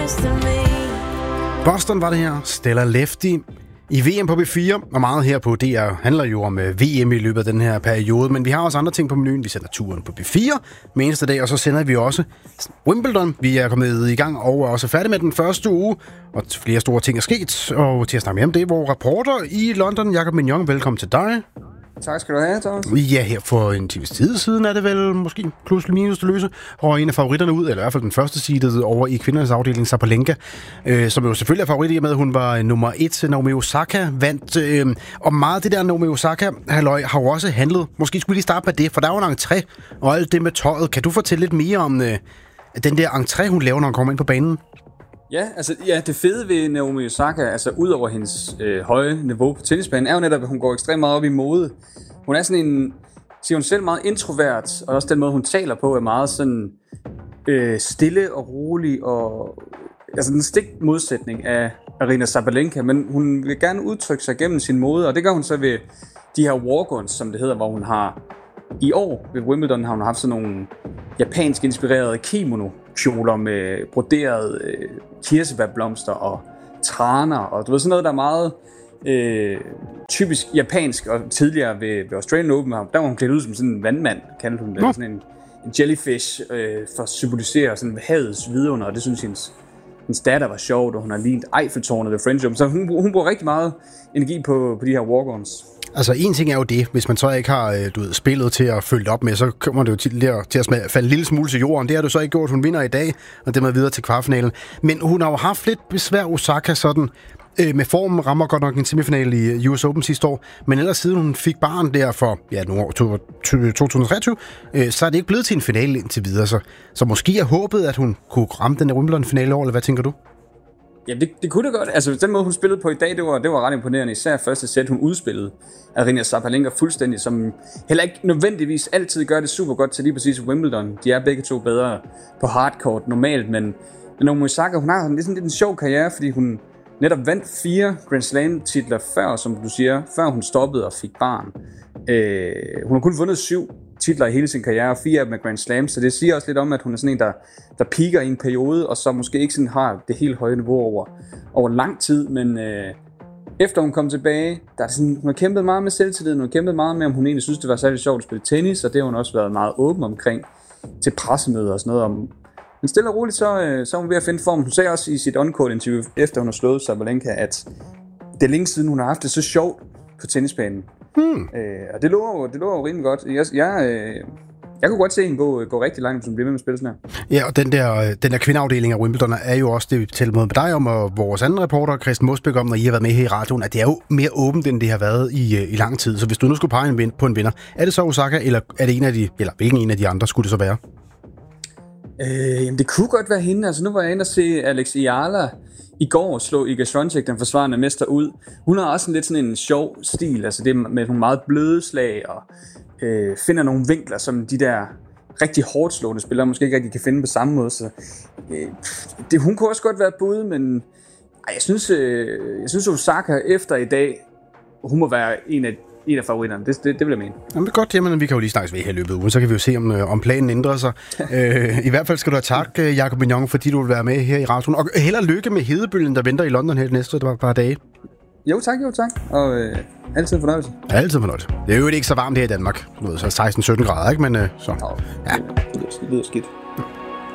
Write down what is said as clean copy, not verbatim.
Boston var det her, Stella Lefty. I VM på B4, og meget her på DR handler jo om VM i løbet af den her periode, men vi har også andre ting på menuen. Vi sender turen på B4 med eneste dag, og så sender vi også Wimbledon. Vi er kommet i gang og er også færdige med den første uge, og flere store ting er sket. Og til at snakke mere om det, hvor reporter i London, Jacob Mignon, velkommen til dig. Tak skal du have, Thomas. Ja, her for en times tid siden er det vel måske pludselig minus til løse. Og en af favoritterne ud, eller i hvert fald den første seedet over i kvindernes afdeling, Sabalenka, som jo selvfølgelig er favorit i med, at hun var nummer 1. Naomi Osaka vandt. Og meget af det der Naomi Osaka-halløj har jo også handlet. Måske skulle vi lige starte med det, for der er jo en entré og alt det med tøjet. Kan du fortælle lidt mere om den der entré, hun laver, når hun kommer ind på banen? Ja, det fede ved Naomi Osaka, altså ud over hendes høje niveau på tennisbanen, er jo netop, at hun går ekstremt meget op i mode. Hun er sådan en, siger hun selv, meget introvert, og også den måde, hun taler på, er meget sådan stille og rolig, og altså den stik modsætning af Aryna Sabalenka, men hun vil gerne udtrykke sig gennem sin mode, og det gør hun så ved de her walk-ons, som det hedder, hvor hun har i år ved Wimbledon har hun haft sådan nogle japansk inspirerede kimono-kjoler med broderede kirsebærblomster og traner, og du ved sådan noget, der er meget typisk japansk, og tidligere ved Australian Open, der var hun klædt ud som sådan en vandmand, kaldte hun det, sådan en jellyfish, for at symbolisere sådan havets vidunder, og det synes hendes datter var sjovt, og hun har lignet Eiffeltårnet ved French Open, så hun bruger rigtig meget energi på de her walk-ons. Altså, en ting er jo det, hvis man så ikke har spillet til at følge op med, så kommer det jo til at falde en lille smule til jorden. Det har du så ikke gjort. Hun vinder i dag, og det med videre til kvartfinalen. Men hun har jo haft lidt besvær, Osaka, sådan med formen, rammer godt nok en semifinale i US Open sidste år, men ellers siden hun fik barn der for nogle år, 2023, så er det ikke blevet til en finale indtil videre. Så måske er håbet, at hun kunne ramme den der Wimbledon-finale år, eller hvad tænker du? Ja, det kunne det godt. Altså, den måde, hun spillede på i dag, det var ret imponerende. Især første sæt, hun udspillede Aryna Sabalenka fuldstændig, som heller ikke nødvendigvis altid gør det super godt til lige præcis Wimbledon. De er begge to bedre på hardcourt normalt, men Naomi Osaka, hun har lidt en sjov karriere, fordi hun netop vandt 4 Grand Slam titler før, som du siger, før hun stoppede og fik barn. Hun har kun vundet 7 titler i hele sin karriere, og 4 af dem med Grand Slam, så det siger også lidt om, at hun er sådan en, der peaker i en periode, og så måske ikke sådan har det helt høje niveau over lang tid, men efter hun kom tilbage, der er sådan, hun har kæmpet meget med selvtilliden, hun har kæmpet meget med, om hun egentlig synes, det var særligt sjovt at spille tennis, og det har hun også været meget åben omkring til pressemøder og sådan noget om. Men stille og roligt, så er hun ved at finde form. Hun sagde også i sit on-court interview, efter hun har slået Sabalenka, at det er længe siden, hun har haft det så sjovt på tennisbanen. Og det lover jo rimelig godt. Jeg kunne godt se hende gå rigtig langt, hvis hun bliver med at spille sådan her. Ja, og den der kvindeafdeling af Wimbledon er jo også det, vi talte med dig om, og vores anden reporter, Christian Mosbæk, om, når I har været med her i radioen, at det er jo mere åbent, end det har været i lang tid. Så hvis du nu skulle pege på en vinder, er det så Osaka, eller er det en af de, eller hvilken en af de andre skulle det så være? Jamen det kunne godt være hende. Altså nu var jeg inde og se Alex Iyala i går slå Iga Swiatek, den forsvarende mester, ud. Hun har også lidt sådan en sjov stil, altså det med nogle meget bløde slag, og finder nogle vinkler, som de der rigtig hårdt slående spillere måske ikke rigtig kan finde på samme måde. Så hun kunne også godt være bud, men jeg synes Osaka efter i dag, hun må være en af favoritterne. Det vil jeg mene. Jamen godt, jamen vi kan jo lige snakkes ved her i løbet af ugen, så kan vi jo se, om planen ændrer sig. I hvert fald skal du have tak, Jacob Mignon, fordi du vil være med her i radioen. Og held og lykke med hedebølgen, der venter i London her de næste par dage. Jo tak. Og altid fornøjelse. Altid fornøjelse. Det er jo ikke så varmt her i Danmark. Nu er det så 16-17 grader, ikke? Men så... Ja, det lyder skidt.